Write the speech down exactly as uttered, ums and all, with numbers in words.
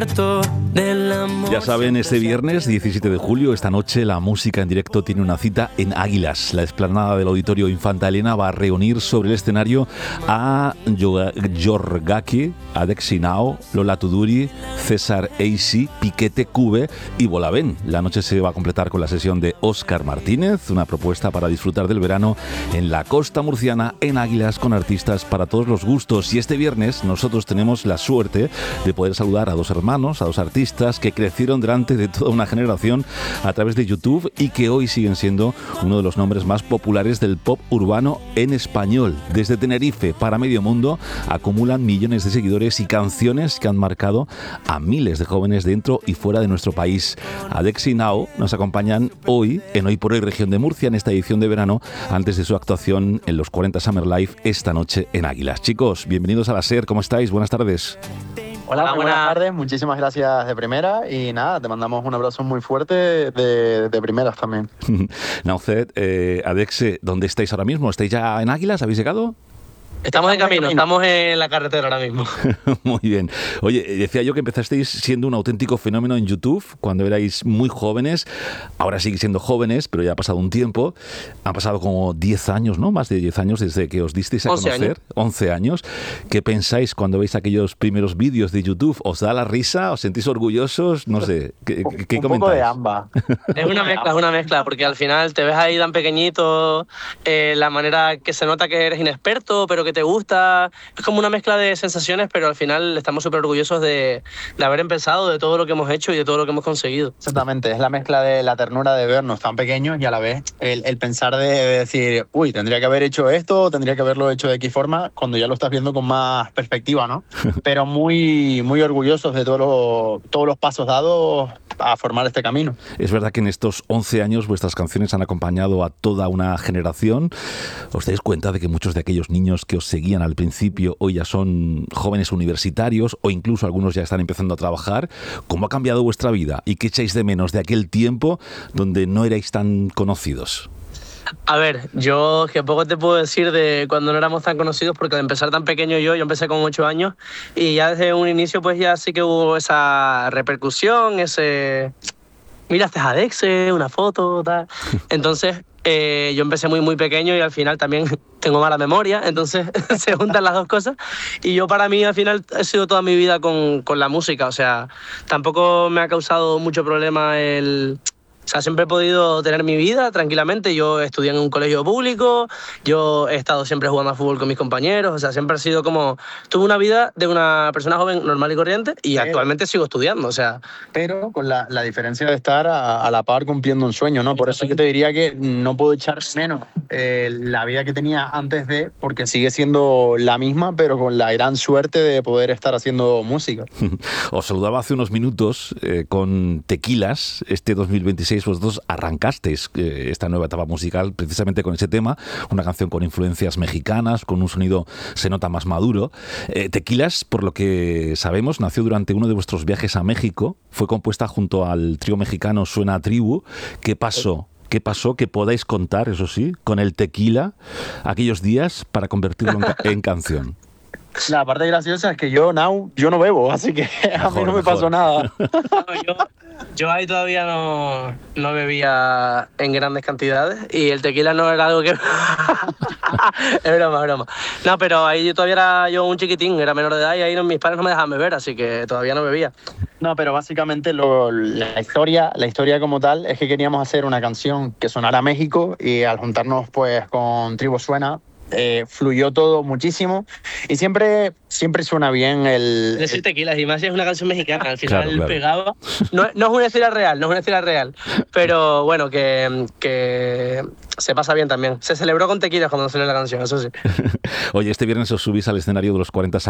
Ya saben, este viernes diecisiete de julio, esta noche, la música en directo tiene una cita en Águilas. La explanada del Auditorio Infanta Elena va a reunir sobre el escenario a Jorgaki, Adexi Nao, Lola Tuduri, César Eisi, Piquete Cube y Bolavén. La noche se va a completar con la sesión de Óscar Martínez, una propuesta para disfrutar del verano en la costa murciana en Águilas, con artistas para todos los gustos. Y este viernes nosotros tenemos la suerte de poder saludar a dos hermanos, a dos artistas que crecieron delante de toda una generación a través de YouTube y que hoy siguen siendo uno de los nombres más populares del pop urbano en español. Desde Tenerife para medio mundo acumulan millones de seguidores y canciones que han marcado a miles de jóvenes dentro y fuera de nuestro país. Adexi Nao nos acompañan hoy en Hoy por Hoy Región de Murcia, en esta edición de verano, antes de su actuación en los cuarenta Summer Live esta noche en Águilas. Chicos, bienvenidos a la SER, ¿cómo estáis? Buenas tardes. Hola, muy buenas tardes, muchísimas gracias de primera y nada, te mandamos un abrazo muy fuerte de, de primeras también. Naucet, eh, Adexe, ¿dónde estáis ahora mismo? ¿Estáis ya en Águilas? ¿Habéis llegado? Estamos en camino, estamos en la carretera ahora mismo. Muy bien. Oye, decía yo que empezasteis siendo un auténtico fenómeno en YouTube cuando erais muy jóvenes. Ahora seguís siendo jóvenes, pero ya ha pasado un tiempo. Han pasado como diez años, ¿no? Más de diez años desde que os disteis a conocer. años. once años. ¿Qué pensáis cuando veis aquellos primeros vídeos de YouTube? ¿Os da la risa? ¿Os sentís orgullosos? No sé. ¿Qué, qué un comentáis? poco de ambas. Es una mezcla, es una mezcla, porque al final te ves ahí tan pequeñito, eh, la manera que se nota que eres inexperto, pero que te gusta. Es como una mezcla de sensaciones, pero al final estamos súper orgullosos de, de haber empezado, de todo lo que hemos hecho y de todo lo que hemos conseguido. Exactamente, es la mezcla de la ternura de vernos tan pequeños y a la vez el, el pensar de, de decir, uy, tendría que haber hecho esto, tendría que haberlo hecho de X forma, cuando ya lo estás viendo con más perspectiva, ¿no? Pero muy, muy orgullosos de todos los, todos los pasos dados a formar este camino. Es verdad que en estos once años vuestras canciones han acompañado a toda una generación. ¿Os dais cuenta de que muchos de aquellos niños que os seguían al principio hoy ya son jóvenes universitarios o incluso algunos ya están empezando a trabajar? ¿Cómo ha cambiado vuestra vida y qué echáis de menos de aquel tiempo donde no erais tan conocidos? A ver, yo que poco te puedo decir de cuando no éramos tan conocidos, porque al empezar tan pequeño yo, yo empecé con ocho años y ya desde un inicio pues ya sí que hubo esa repercusión, ese... Mira, este es Adexe, una foto, tal. Entonces, eh, yo empecé muy, muy pequeño y al final también tengo mala memoria, entonces se juntan las dos cosas. Y yo para mí al final he sido toda mi vida con, con la música, o sea, tampoco me ha causado mucho problema el... O sea, siempre he podido tener mi vida tranquilamente. Yo estudié en un colegio público, yo he estado siempre jugando a fútbol con mis compañeros, o sea, siempre he sido como... Tuve una vida de una persona joven normal y corriente y Pero, actualmente sigo estudiando, o sea... Pero con la, la diferencia de estar a, a la par cumpliendo un sueño, ¿no? Por eso yo te diría que no puedo echar menos eh, la vida que tenía antes de, porque sigue siendo la misma, pero con la gran suerte de poder estar haciendo música. Os saludaba hace unos minutos eh, con Tequilas. Este dos mil veintiséis vosotros arrancasteis eh, esta nueva etapa musical precisamente con ese tema, una canción con influencias mexicanas, con un sonido se nota más maduro. Eh, Tequilas, por lo que sabemos, nació durante uno de vuestros viajes a México, fue compuesta junto al trío mexicano Suena a Tribu. ¿Qué pasó? ¿Qué pasó? Que podáis contar, eso sí, con el tequila aquellos días para convertirlo en, ca- en canción. La parte graciosa es que yo, now, yo no bebo, así que a mí Mejor, no me mejor. pasó nada. No, yo, yo ahí todavía no, no bebía en grandes cantidades y el tequila no era algo que... Es broma, es broma. No, pero ahí yo todavía era yo un chiquitín, era menor de edad y ahí no- mis padres no me dejaban beber, así que todavía no bebía. No, pero básicamente lo- la historia, la historia como tal es que queríamos hacer una canción que sonara a México y al juntarnos pues con Tribu Suena, eh, fluyó todo muchísimo y siempre, siempre suena bien el... Decir tequila, y más si es una canción mexicana, al final Claro, claro. pegaba. No, no es una historia real, no es una historia real, pero bueno, que, que se pasa bien también. Se celebró con tequila cuando salió la canción, eso sí. Oye, este viernes os subís al escenario de los cuarenta